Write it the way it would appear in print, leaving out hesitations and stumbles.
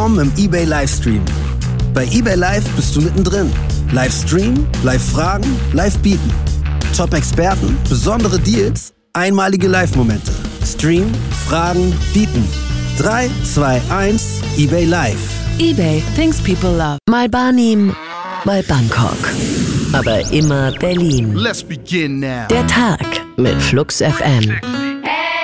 Willkommen im eBay Livestream. Bei eBay Live bist du mittendrin. Livestream, Live-Fragen, Live-Bieten. Top-Experten, besondere Deals, einmalige Live-Momente. Stream, Fragen, Bieten. 3, 2, 1, eBay Live. eBay, things people love. Mal Barnim, mal Bangkok. Aber immer Berlin. Let's begin now. Der Tag mit Flux FM.